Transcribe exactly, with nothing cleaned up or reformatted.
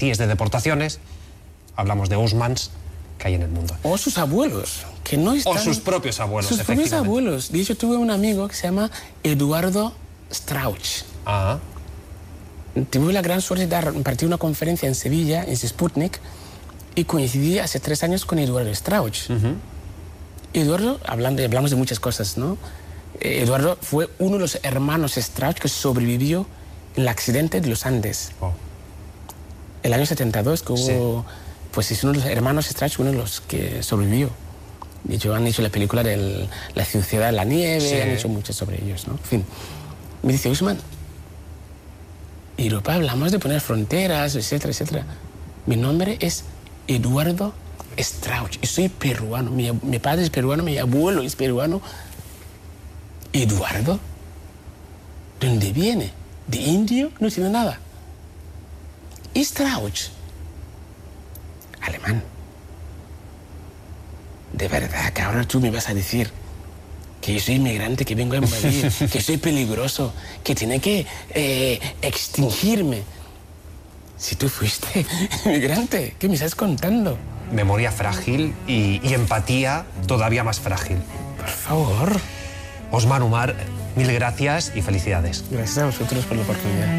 manatíes de deportaciones, hablamos de Osmans que hay en el mundo. O sus abuelos, que no están... O sus propios abuelos, Sus propios efectivamente. abuelos. De hecho, tuve un amigo que se llama Eduardo Strauch. Ah, Tuve la gran suerte de dar, impartir una conferencia en Sevilla, en Sputnik, y coincidí hace tres años con Eduardo Strauch. uh-huh. Eduardo, hablando, hablamos de muchas cosas, ¿no? Eh, Eduardo fue uno de los hermanos Strauch que sobrevivió en el accidente de los Andes. Oh. El año setenta y dos, que hubo... Sí. Pues es uno de los hermanos Strauch, uno de los que sobrevivió. De hecho, han hecho la película de La ciudad de la nieve, Sí. han hecho mucho sobre ellos, ¿no? En fin. Me dice, Usman, Europa hablamos de poner fronteras, etcétera, etcétera. Mi nombre es Eduardo Strauch y soy peruano. Mi, mi padre es peruano, mi abuelo es peruano. ¿Eduardo? ¿De dónde viene? ¿De indio? No tiene nada. Y Strauch, alemán. De verdad que ahora tú me vas a decir que yo soy inmigrante, que vengo a invadir, que soy peligroso, que tiene que eh, extinguirme. Si tú fuiste inmigrante, ¿qué me estás contando? Memoria frágil y, y empatía todavía más frágil. Por favor. Osman Umar, mil gracias y felicidades. Gracias a vosotros por la oportunidad.